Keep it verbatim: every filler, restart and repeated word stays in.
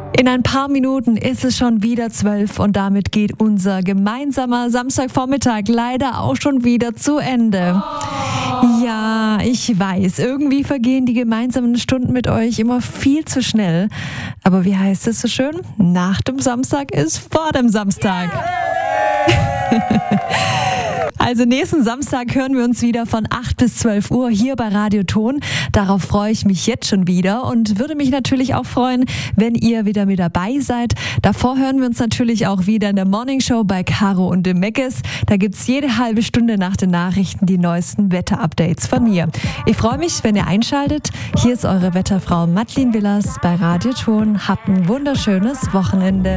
In ein paar Minuten ist es schon wieder zwölf und damit geht unser gemeinsamer Samstagvormittag leider auch schon wieder zu Ende. Ja, ich weiß, irgendwie vergehen die gemeinsamen Stunden mit euch immer viel zu schnell. Aber wie heißt es so schön? Nach dem Samstag ist vor dem Samstag. Also nächsten Samstag hören wir uns wieder von acht bis zwölf Uhr hier bei Radio Ton. Darauf freue ich mich jetzt schon wieder und würde mich natürlich auch freuen, wenn ihr wieder mit dabei seid. Davor hören wir uns natürlich auch wieder in der Morning Show bei Caro und dem Meckes. Da gibt's jede halbe Stunde nach den Nachrichten die neuesten Wetterupdates von mir. Ich freue mich, wenn ihr einschaltet. Hier ist eure Wetterfrau Madeleine Willers bei Radio Ton. Habt ein wunderschönes Wochenende.